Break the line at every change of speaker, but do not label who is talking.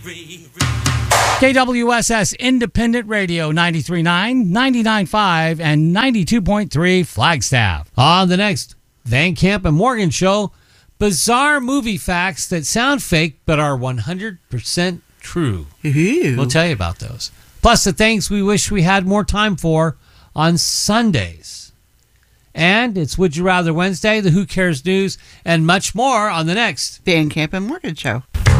KWSS Independent Radio 93.9, 99.5, and 92.3 Flagstaff. On the next Van Camp and Morgan show, bizarre movie facts that sound fake but are 100% true.
Ooh.
We'll tell you about those. Plus the things we wish we had more time for on Sundays. And it's Would You Rather Wednesday, the Who Cares News, and much more on the next
Van Camp and Morgan show.